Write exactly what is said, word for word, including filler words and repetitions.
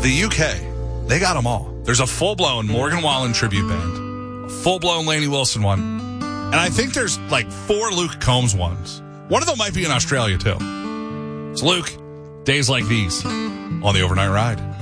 the U K, they got them all. There's a full-blown Morgan Wallen tribute band, a full-blown Lainey Wilson one, and I think there's like four Luke Combs ones. One of them might be in Australia, too. It's Luke, Days Like These on the Overnight Ride.